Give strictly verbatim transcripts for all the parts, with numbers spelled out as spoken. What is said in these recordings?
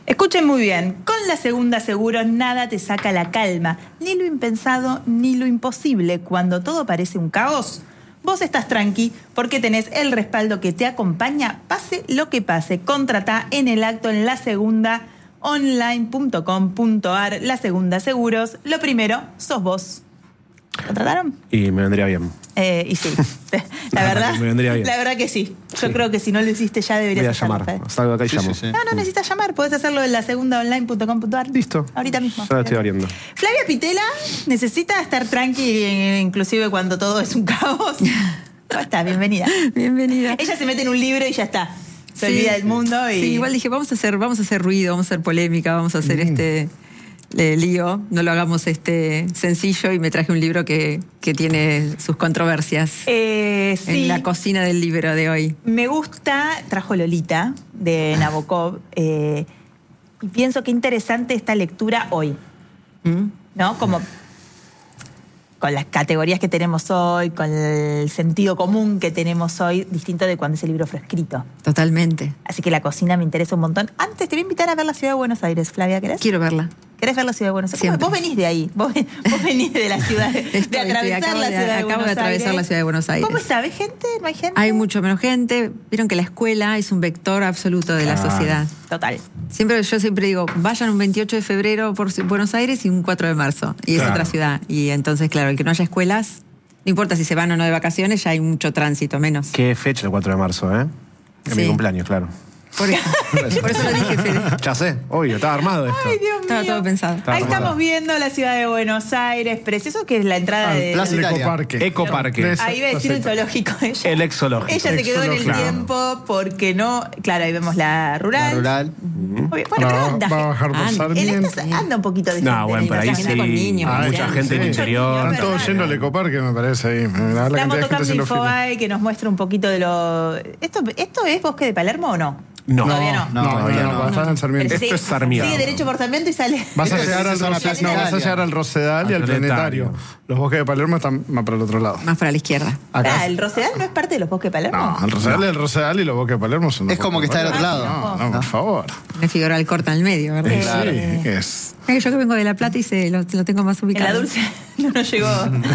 Escuchen muy bien, con la Segunda Seguros nada te saca la calma, ni lo impensado ni lo imposible. Cuando todo parece un caos, vos estás tranqui porque tenés el respaldo que te acompaña, pase lo que pase. Contratá en el acto en la segunda online punto com punto ar. La Segunda Seguros, lo primero, sos vos. ¿Contrataron? Y me vendría bien. Eh, y sí, la verdad, me vendría bien. La verdad que sí. Yo sí. creo que si no lo hiciste ya deberías Voy a hacerlo, llamar. Fede. Salgo de acá y Sí, llamo. sí, sí. No, no necesitas llamar, podés hacerlo en la segunda online punto com punto ar. Listo. Ahorita mismo. Ya lo estoy abriendo. Flavia Pitela necesita estar tranqui, inclusive cuando todo es un caos. ¿Cómo estás? Bienvenida. Bienvenida. Ella se mete en un libro y ya está. Se Sí. olvida del mundo y... Sí, igual dije, vamos a hacer, vamos a hacer ruido, vamos a hacer polémica, vamos a hacer Mm. este eh, lío, no lo hagamos este sencillo, y me traje un libro que, que tiene sus controversias Eh, sí. en la cocina del libro de hoy. Me gusta, trajo Lolita de Nabokov, eh, y pienso que interesante esta lectura hoy, ¿Mm? ¿no? Como con las categorías que tenemos hoy, con el sentido común que tenemos hoy, distinto de cuando ese libro fue escrito. Totalmente. Así que la cocina me interesa un montón. Antes te voy a invitar a ver la ciudad de Buenos Aires, Flavia, ¿querés? Quiero verla. ¿Querés ver la ciudad de Buenos Aires? Siempre. Vos venís de ahí, vos, vos venís de la ciudad, de Estoy, atravesar estoy, acabo la de- ciudad de acabo Buenos de atravesar Aires. la ciudad de Buenos Aires. ¿Cómo está? ¿Ves gente? ¿No hay gente? Hay mucho menos gente. Vieron que la escuela es un vector absoluto de la Claro. sociedad. Total. Siempre, yo siempre digo, vayan un veintiocho de febrero por Buenos Aires y un cuatro de marzo. Y es Claro. otra ciudad. Y entonces, claro, el que no haya escuelas, no importa si se van o no de vacaciones, ya hay mucho tránsito, menos. Qué fecha el cuatro de marzo, ¿eh? En Sí. mi cumpleaños, claro. Por, por eso lo dije, Fede. Ya sé, obvio, estaba armado esto. Ay, Dios Estaba mío. todo pensado. Ahí Estaba estamos armado. viendo la ciudad de Buenos Aires, precioso que es la entrada de... Plaza El Italia. Ecoparque. Ecoparque. Eso, Ahí iba a decir el zoológico. Ella, El exológico. ella se quedó en el Exológico. tiempo porque no... Claro, ahí vemos la rural. La rural. Muy bien. Bueno, pero Va, anda. va a bajar por Ah, En Sarmiento. esta anda un poquito de gente. No, bueno, pero ahí ¿no? sí. gente con niños, hay con mucha ancianos. gente del Sí. interior. Están Verdad. todos yendo al Ecoparque, me parece ahí. La, La cantidad de motocamp gente de haciendo fila. Infobae que nos muestra un poquito de lo... ¿Esto, ¿Esto es Bosque de Palermo o no? No, Todavía no. No, no, todavía no, no. va a estar en Sarmiento. Esto es Sarmiento. Sigue derecho por Sarmiento y sale... Vas a Esto llegar es al zona Rosedal, no, Plaza vas a llegar al Rosedal y Al al Planetario. Planetario. Los bosques de Palermo están más para el otro lado. Más para la izquierda. Ah, ¿el Rosedal no es parte de los Bosques de Palermo? No, el Rosedal es el Rosedal y los bosques de Palermo son los Es como bosques que está de del otro Palermo. lado. No, no, por favor. Me figura el corta en el medio, ¿verdad? Sí, Claro. ¿qué es? Es que yo que vengo de La Plata y se, lo, lo tengo más En ubicado. la Dulce no nos llegó.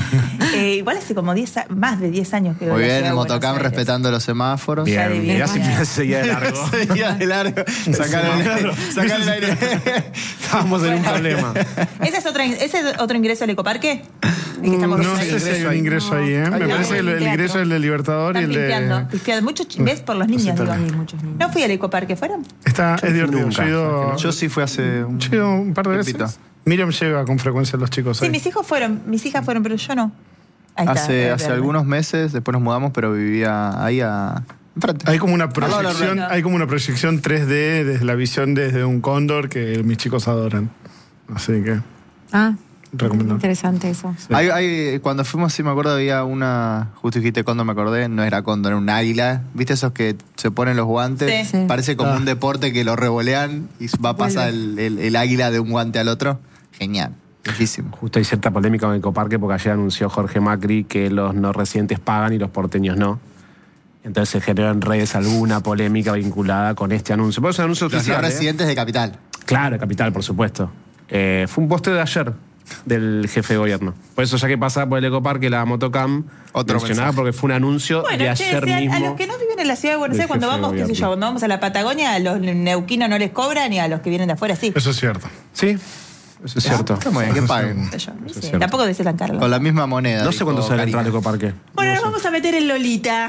Eh, igual hace como diez, a- más de diez años que... Muy voy a la bien, ciudad el de Buenos motocam Aires. respetando los semáforos. Ya Bien, adivino. mirá si me seguía de largo. Seguía de largo. Sacar el, sacar el aire. Estábamos en un problema. ¿Ese es, otra, ¿Ese es otro ingreso al Ecoparque? ¿El que estamos No viendo ahí? sé si hay un ingreso ahí, ¿eh? Me Hay parece que el, un el teatro. ingreso es el del Libertador y Están el limpiando, de... limpiando. Muchos, ch- ¿ves? Por los niños, digo. Cosita. Sí, muchos niños. No fui al Ecoparque, ¿fueron? Está, es divertido. Nunca, Yo he ido, Yo sí fui hace un, yo he ido un par de veces. tiempito. Miriam lleva con frecuencia a los chicos Sí, ahí. mis hijos fueron, mis hijas fueron, pero yo no. Ahí está, Hace, eh, hace verde. algunos meses, después nos mudamos, pero vivía ahí a... enfrente. Hay como una lado de la proyección, rueda. hay como una proyección tres D desde la visión desde un cóndor que mis chicos adoran. Así que Ah, recomiendo. interesante eso. Hay, hay- cuando fuimos, sí me acuerdo, había una... Justo dijiste cóndor, me acordé. No era cóndor, era un águila. ¿Viste esos que se ponen los guantes? Sí. Sí. Parece como Ah. un deporte que lo revolean y va a pasar el, el- el águila de un guante al otro. Genial. Muchísimo. Justo hay cierta polémica con el Ecoparque porque ayer anunció Jorge Macri que los no residentes pagan y los porteños no. Entonces se generó en redes alguna polémica vinculada con este anuncio. Por eso es un anuncio Los no oficial. ¿eh? residentes de Capital. Claro, Capital, por supuesto. Eh, fue un posteo de ayer del jefe de gobierno. Por eso, ya que pasaba por el Ecoparque, la motocam Otro mencionaba mensaje. porque fue un anuncio Bueno, de che, ayer si a, mismo. a los que no viven en la ciudad de Buenos del Aires, cuando jefe de vamos, qué sé yo, gobierno. cuando vamos a la Patagonia, a los neuquinos no les cobran y a los que vienen de afuera sí. Eso es cierto. Sí, eso es cierto. Está muy bien, que paguen. Qué sé yo, Eso sí, es cierto. tampoco debe ser tan caro. Con la misma moneda. No sé cuánto dijo sale entrar al Karina. Ecoparque. Bueno, nos vamos a meter en Lolita,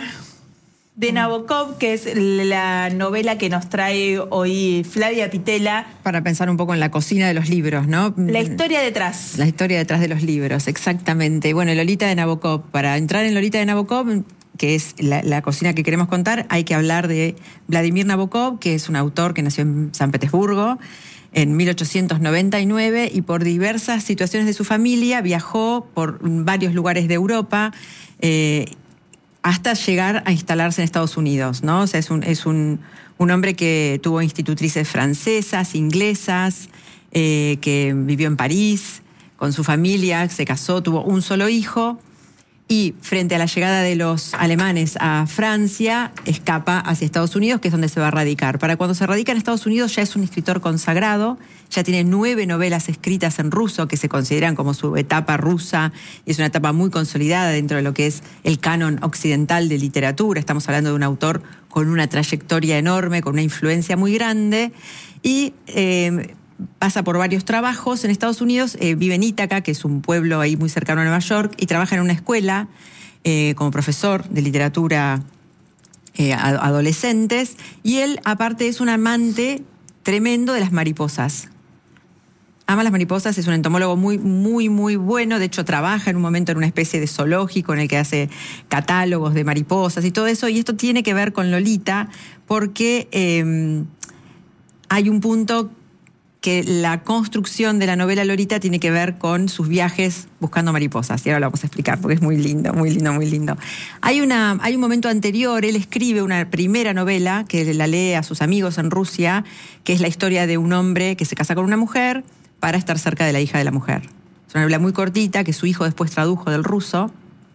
de Nabokov, que es la novela que nos trae hoy Flavia Pitela. Para pensar un poco en la cocina de los libros, ¿no? La historia detrás. La historia detrás de los libros, exactamente. Bueno, Lolita de Nabokov. Para entrar en Lolita de Nabokov, que es la, la cocina que queremos contar, hay que hablar de Vladimir Nabokov, que es un autor que nació en San Petersburgo en mil ochocientos noventa y nueve y por diversas situaciones de su familia viajó por varios lugares de Europa eh, hasta llegar a instalarse en Estados Unidos, ¿no? O sea, es un, es un, un hombre que tuvo institutrices francesas, inglesas, eh, que vivió en París con su familia, se casó, tuvo un solo hijo y frente a la llegada de los alemanes a Francia, escapa hacia Estados Unidos, que es donde se va a radicar. Para cuando se radica en Estados Unidos ya es un escritor consagrado, ya tiene nueve novelas escritas en ruso que se consideran como su etapa rusa, y es una etapa muy consolidada dentro de lo que es el canon occidental de literatura. Estamos hablando de un autor con una trayectoria enorme, con una influencia muy grande, y eh, pasa por varios trabajos en Estados Unidos, eh, vive en Ítaca, que es un pueblo ahí muy cercano a Nueva York, y trabaja en una escuela eh, como profesor de literatura eh, a adolescentes, y él aparte es un amante tremendo de las mariposas. Ama las mariposas, es un entomólogo muy, muy, muy bueno. De hecho, trabaja en un momento en una especie de zoológico en el que hace catálogos de mariposas y todo eso. Y esto tiene que ver con Lolita porque eh, hay un punto que la construcción de la novela Lolita tiene que ver con sus viajes buscando mariposas. Y ahora lo vamos a explicar porque es muy lindo, muy lindo, muy lindo. Hay, una, hay un momento anterior, él escribe una primera novela que la lee a sus amigos en Rusia, que es la historia de un hombre que se casa con una mujer para estar cerca de la hija de la mujer. Es una novela muy cortita que su hijo después tradujo del ruso,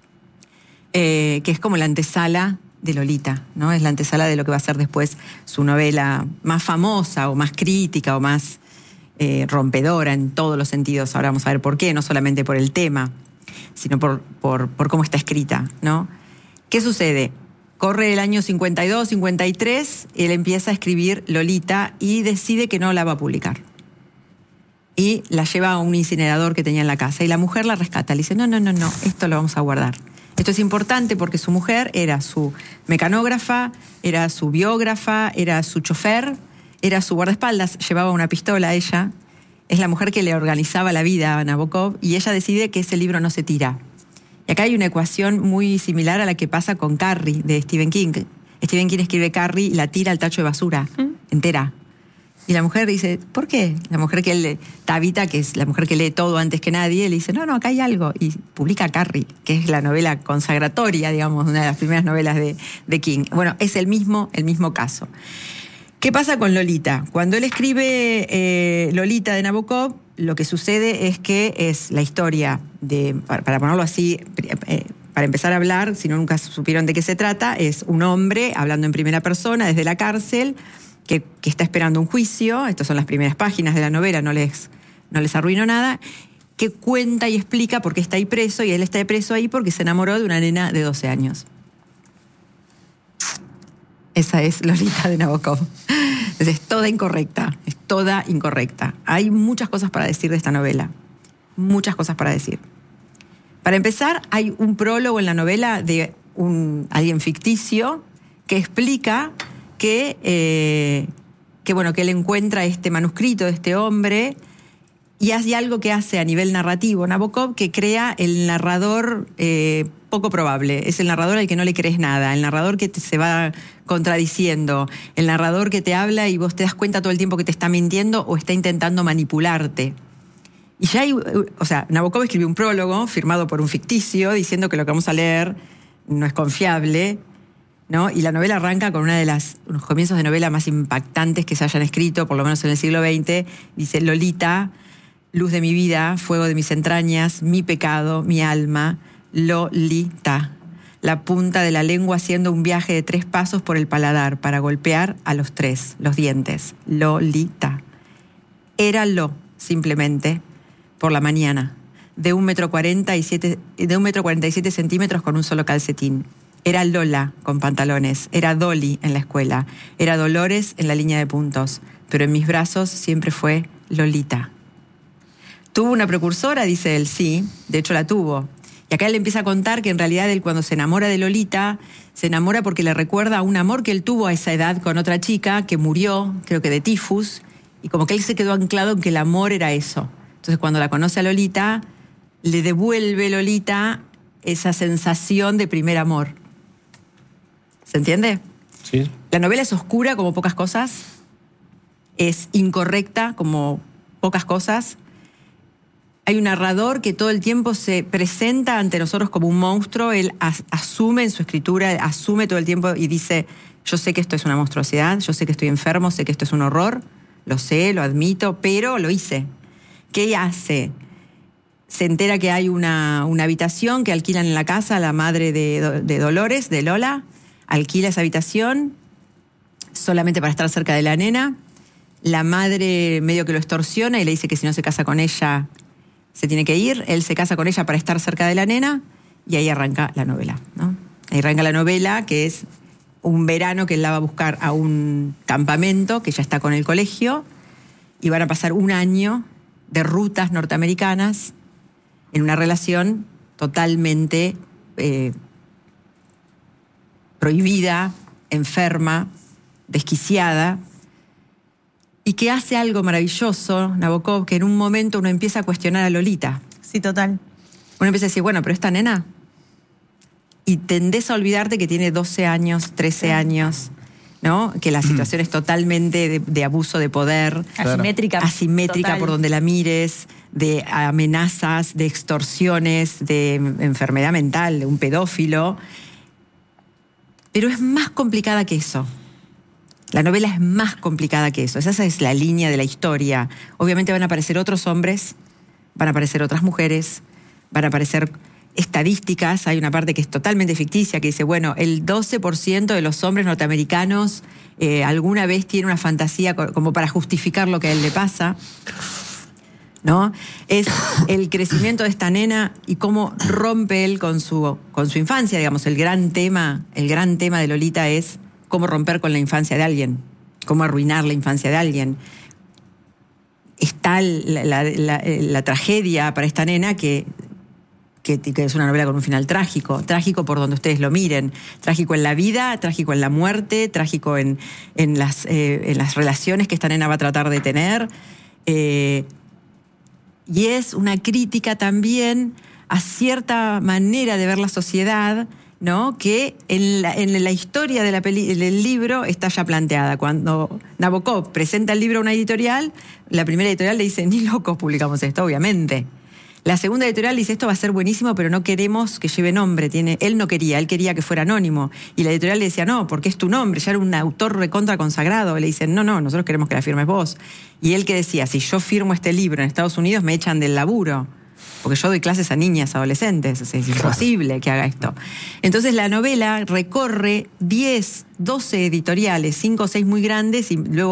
eh, que es como la antesala de Lolita, ¿no? Es la antesala de lo que va a ser después su novela más famosa o más crítica o más eh, rompedora en todos los sentidos. Ahora vamos a ver por qué, no solamente por el tema, sino por, por, por cómo está escrita, ¿no? ¿Qué sucede? Corre el año cincuenta y dos, cincuenta y tres, él empieza a escribir Lolita y decide que no la va a publicar. Y la lleva a un incinerador que tenía en la casa. Y la mujer la rescata. Le dice, no, no, no, no, esto lo vamos a guardar. Esto es importante porque su mujer era su mecanógrafa, era su biógrafa, era su chofer, era su guardaespaldas. Llevaba una pistola ella. Es la mujer que le organizaba la vida a Nabokov. Y ella decide que ese libro no se tira. Y acá hay una ecuación muy similar a la que pasa con Carrie, de Stephen King. Stephen King escribe Carrie y la tira al tacho de basura, ¿Mm? entera. Y la mujer dice, ¿por qué? La mujer que él, Tabitha, que es la mujer que lee todo antes que nadie, le dice, no, no, acá hay algo. Y publica Carrie, que es la novela consagratoria, digamos, una de las primeras novelas de, de King. Bueno, es el mismo, el mismo caso. ¿Qué pasa con Lolita? Cuando él escribe eh, Lolita de Nabokov, lo que sucede es que es la historia de, para, para ponerlo así, eh, para empezar a hablar, si no nunca supieron de qué se trata, es un hombre hablando en primera persona desde la cárcel, Que, que está esperando un juicio. Estas son las primeras páginas de la novela, no les, no les arruino nada, que cuenta y explica por qué está ahí preso, y él está preso ahí porque se enamoró de una nena de doce años. Esa es Lolita de Nabokov. Entonces, es toda incorrecta, es toda incorrecta. Hay muchas cosas para decir de esta novela, muchas cosas para decir. Para empezar, hay un prólogo en la novela de un, alguien ficticio que explica Que, eh, que, bueno, que él encuentra este manuscrito de este hombre y hace algo que hace a nivel narrativo Nabokov, que crea el narrador eh, poco probable. Es el narrador al que no le crees nada, el narrador que te, se va contradiciendo, el narrador que te habla y vos te das cuenta todo el tiempo que te está mintiendo o está intentando manipularte. Y ya hay, o sea, Nabokov escribió un prólogo firmado por un ficticio diciendo que lo que vamos a leer no es confiable, ¿no? Y la novela arranca con una de las unos comienzos de novela más impactantes que se hayan escrito, por lo menos en el siglo veinte. Dice, Lolita, luz de mi vida, fuego de mis entrañas, mi pecado, mi alma, Lolita. La punta de la lengua haciendo un viaje de tres pasos por el paladar para golpear a los tres, los dientes. Lolita. Éralo, simplemente, por la mañana, de un metro cuarenta y siete, de un metro cuarenta y siete centímetros con un solo calcetín. Era Lola con pantalones, era Dolly en la escuela, era Dolores en la línea de puntos, pero en mis brazos siempre fue Lolita. ¿Tuvo una precursora? Dice él, sí, de hecho la tuvo. Y acá él empieza a contar que en realidad él cuando se enamora de Lolita, se enamora porque le recuerda a un amor que él tuvo a esa edad con otra chica que murió, creo que de tifus, y como que él se quedó anclado en que el amor era eso. Entonces cuando la conoce a Lolita, le devuelve Lolita esa sensación de primer amor. ¿Se entiende? Sí. La novela es oscura como pocas cosas, es incorrecta como pocas cosas. Hay un narrador que todo el tiempo se presenta ante nosotros como un monstruo, él as- asume en su escritura, asume todo el tiempo y dice, yo sé que esto es una monstruosidad, yo sé que estoy enfermo, sé que esto es un horror, lo sé, lo admito, pero lo hice. ¿Qué hace? se entera que hay una, una habitación que alquilan en la casa, la madre de, de Dolores, de Lola, alquila esa habitación solamente para estar cerca de la nena. La madre medio que lo extorsiona y le dice que si no se casa con ella se tiene que ir. Él se casa con ella para estar cerca de la nena y ahí arranca la novela, ¿no? Ahí arranca la novela, que es un verano que él la va a buscar a un campamento, que ya está con el colegio, y van a pasar un año de rutas norteamericanas en una relación totalmente eh, prohibida, enferma, desquiciada, y que hace algo maravilloso, Nabokov, que en un momento uno empieza a cuestionar a Lolita. Sí, total. Uno empieza a decir, bueno, pero esta nena, y tendés a olvidarte que tiene doce años, trece años, ¿no? Que la situación es totalmente de, de abuso de poder. Asimétrica. Asimétrica total. por donde la mires, de amenazas, de extorsiones, de enfermedad mental, de un pedófilo. Pero es más complicada que eso. La novela es más complicada que eso. Esa es la línea de la historia. Obviamente van a aparecer otros hombres, van a aparecer otras mujeres, van a aparecer estadísticas. Hay una parte que es totalmente ficticia, que dice, bueno, el doce por ciento de los hombres norteamericanos eh, alguna vez tiene una fantasía como para justificar lo que a él le pasa, ¿no? Es el crecimiento de esta nena y cómo rompe él con su, con su infancia, digamos. El gran tema, el gran tema de Lolita es cómo romper con la infancia de alguien, cómo arruinar la infancia de alguien. Está la, la, la, la tragedia para esta nena que, que, que es una novela con un final trágico, trágico por donde ustedes lo miren, trágico en la vida, trágico en la muerte, trágico en, en, las, eh, en las relaciones que esta nena va a tratar de tener. Eh, y es una crítica también a cierta manera de ver la sociedad, ¿no? Que en la, en la historia de la peli, del libro está ya planteada. Cuando Nabokov presenta el libro a una editorial, la primera editorial le dice, ni locos publicamos esto, obviamente. La segunda editorial dice, esto va a ser buenísimo, pero no queremos que lleve nombre. Tiene, él no quería, él quería que fuera anónimo. Y la editorial le decía, no, porque es tu nombre, ya era un autor recontra consagrado. Le dicen, no, no, nosotros queremos que la firmes vos. Y él que decía, si yo firmo este libro en Estados Unidos, me echan del laburo. Porque yo doy clases a niñas, adolescentes, o sea, es imposible que haga esto. Entonces la novela recorre diez, doce editoriales, cinco o seis muy grandes, y luego